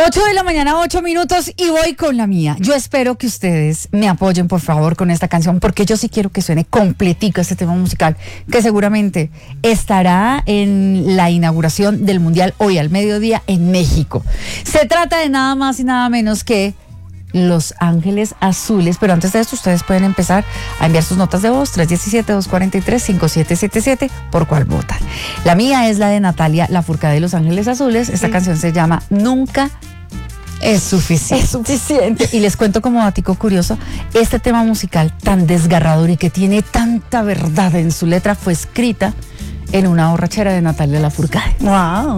8 de la mañana, 8 minutos y voy con la mía. Yo espero que ustedes me apoyen, por favor, con esta canción, porque yo sí quiero que suene completico este tema musical, que seguramente estará en la inauguración del Mundial hoy al mediodía en México. Se trata de nada más y nada menos que Los Ángeles Azules, pero antes de esto ustedes pueden empezar a enviar sus notas de voz 317-243-5777, ¿por cuál votan? La mía es la de Natalia Lafourcade de Los Ángeles Azules. Esta canción se llama Nunca es suficiente. Y les cuento como datico curioso, este tema musical tan desgarrador y que tiene tanta verdad en su letra fue escrita en una borrachera de Natalia Lafourcade. Wow.